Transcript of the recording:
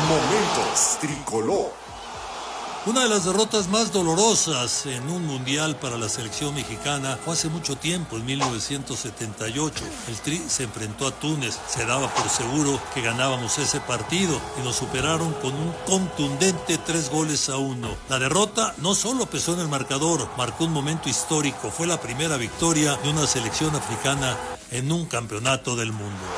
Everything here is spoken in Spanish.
Momentos Tricolor. Una de las derrotas más dolorosas en un mundial para la selección mexicana fue hace mucho tiempo, en 1978. El Tri se enfrentó a Túnez, se daba por seguro que ganábamos ese partido y nos superaron con un contundente 3-1. La derrota no solo pesó en el marcador, marcó un momento histórico, fue la primera victoria de una selección africana en un campeonato del mundo.